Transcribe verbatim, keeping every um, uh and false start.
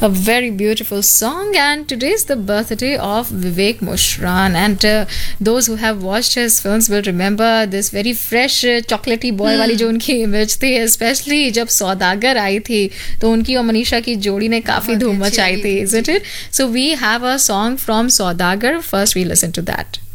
A very beautiful song, and today is the birthday of Vivek Mushran. And uh, those who have watched his films will remember this very fresh, uh, chocolatey boy वाली जो उनकी image थी, especially जब सौदागर आई थी तो उनकी और मनीषा की जोड़ी ने काफी धूम मचाई थी, isn't it? So we have a song from Saudagar. First, we listen to that.